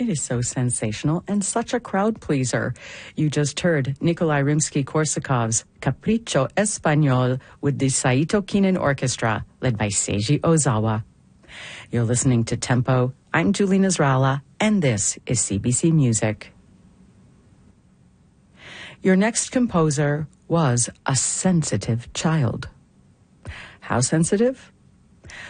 It is so sensational and such a crowd pleaser. You just heard Nikolai Rimsky-Korsakov's Capriccio Espagnol with the Saito Kinen Orchestra, led by Seiji Ozawa. You're listening to Tempo. I'm Julie Nasrallah, and this is CBC Music. Your next composer was a sensitive child. How sensitive?